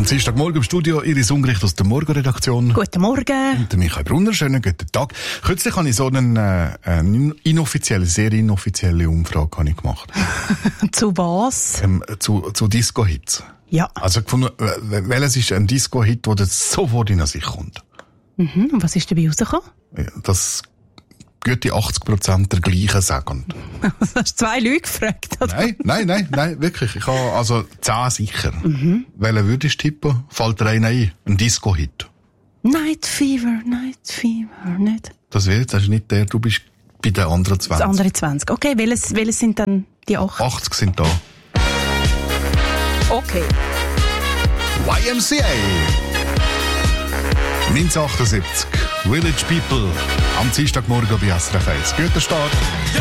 Dienstagmorgen im Studio, Iris Ungericht aus der Morgenredaktion. Guten Morgen. Und der Michael Brunner, schönen guten Tag. Kürzlich habe ich so eine sehr inoffizielle Umfrage gemacht. Zu was? Zu Disco-Hits. Ja. Also gefunden, welches ist ein Disco-Hit, der sofort in sich kommt? Mhm. Und was ist dabei rausgekommen? Ja, das gute 80% der gleichen sagen. Hast du 2 Leute gefragt? Oder? Nein, wirklich. Ich habe also 10 sicher. Welchen würdest du tippen? Fällt dir einer ein? Ein Disco-Hit? Night Fever, nicht? Das ist nicht der, du bist bei den anderen 20. Das andere 20. Okay, welches sind dann die 8? 80 sind da. Okay. YMCA 1978 Village People am Dienstagmorgen bei SRF 1. Guten Start.